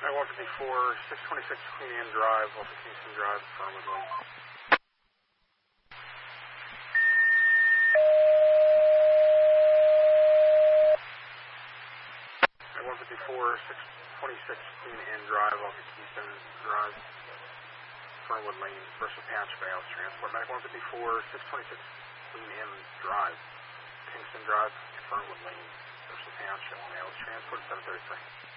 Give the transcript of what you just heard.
Medic 154, 626 Queen Anne Drive, off of Kingston Drive, affirmatively. Medic 154, 626 Queen Anne Drive, off of Kingston Drive, Fernwood Lane, Bristol Patch, Bales Transport. Medic 154, 626 Queen Anne Drive, Kingston Drive, Fernwood Lane, Bristol Township, Bales Transport, 733.